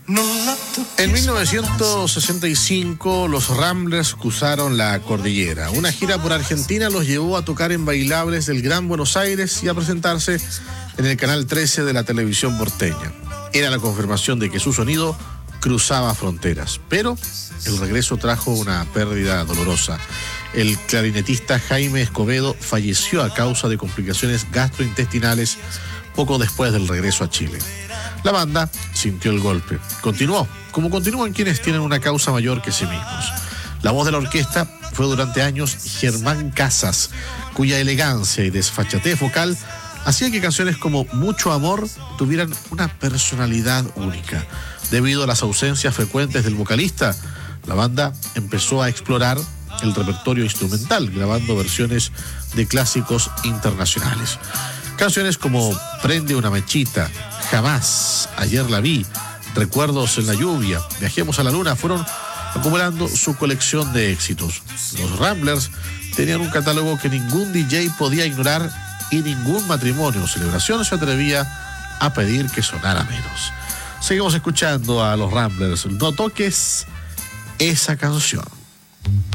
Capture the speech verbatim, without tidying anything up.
En mil novecientos sesenta y cinco, los Ramblers cruzaron la cordillera. Una gira por Argentina los llevó a tocar en bailables del Gran Buenos Aires y a presentarse en el Canal trece de la televisión porteña. Era la confirmación de que su sonido cruzaba fronteras, pero el regreso trajo una pérdida dolorosa. El clarinetista Jaime Escobedo falleció a causa de complicaciones gastrointestinales poco después del regreso a Chile. La banda sintió el golpe. Continuó, como continúan quienes tienen una causa mayor que sí mismos. La voz de la orquesta fue durante años Germán Casas, cuya elegancia y desfachatez vocal hacía que canciones como Mucho Amor tuvieran una personalidad única. Debido a las ausencias frecuentes del vocalista, la banda empezó a explorar el repertorio instrumental, grabando versiones de clásicos internacionales. Canciones como Prende una mechita, Jamás, Ayer la vi, Recuerdos en la lluvia, Viajemos a la luna fueron acumulando su colección de éxitos. Los Ramblers tenían un catálogo que ningún D J podía ignorar y ningún matrimonio o celebración se atrevía a pedir que sonara menos. Seguimos escuchando a los Ramblers. No toques esa canción.